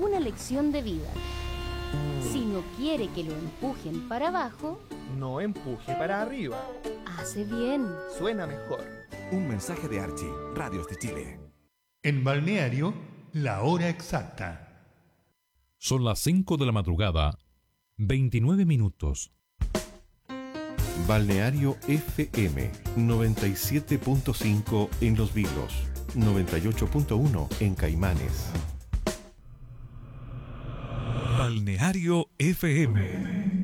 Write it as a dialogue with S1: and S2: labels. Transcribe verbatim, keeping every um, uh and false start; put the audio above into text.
S1: una lección de vida. Si no quiere que lo empujen para abajo,
S2: no empuje para arriba.
S1: Hace bien.
S2: Suena mejor.
S3: Un mensaje de Archie, Radios de Chile.
S4: En Balneario, la hora exacta.
S5: Son las cinco de la madrugada, veintinueve minutos.
S6: Balneario F M noventa y siete punto cinco en Los Vilos, noventa y ocho punto uno en Caimanes.
S5: Balneario F M.